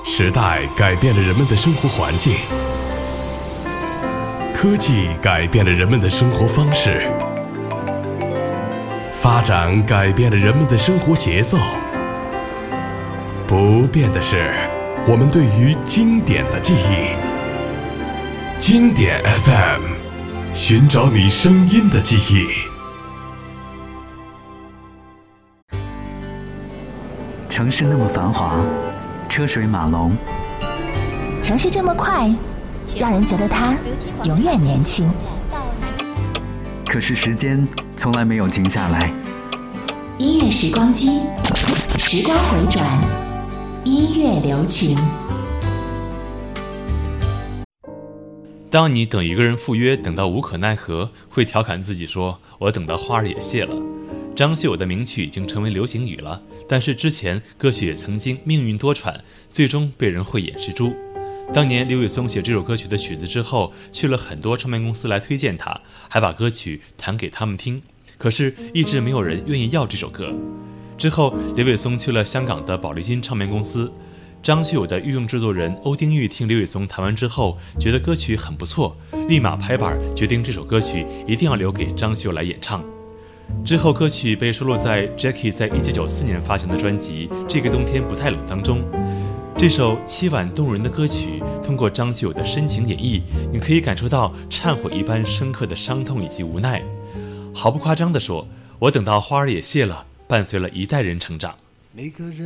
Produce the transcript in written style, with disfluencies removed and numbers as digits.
时代改变了人们的生活环境，科技改变了人们的生活方式，发展改变了人们的生活节奏。不变的是我们对于经典的记忆。经典 FM， 寻找你声音的记忆。 城市那么繁华，车水马龙， 城市这么快，让人觉得它永远年轻。 可是时间从来没有停下来。 音乐时光机，时光回转，音乐留情。 当你等一个人赴约等到无可奈何，会调侃自己说我等到花儿也谢了。张学友的名曲已经成为流行语了，但是之前歌曲也曾经命运多舛，最终被人慧眼识珠。当年刘伟松写这首歌曲的曲子之后，去了很多唱片公司来推荐他，还把歌曲弹给他们听，可是一直没有人愿意要这首歌。之后刘伟松去了香港的宝丽金唱片公司，张学友的御用制作人欧丁玉听刘伟松弹完之后，觉得歌曲很不错，立马拍板决定这首歌曲一定要留给张学友来演唱。之后歌曲被收录在 Jackie 在1994年发行的专辑《这个冬天不太冷》当中。这首凄婉动人的歌曲，通过张学友的深情演绎，你可以感受到忏悔一般深刻的伤痛以及无奈。毫不夸张地说，我等到花儿也谢了，伴随了一代人成长。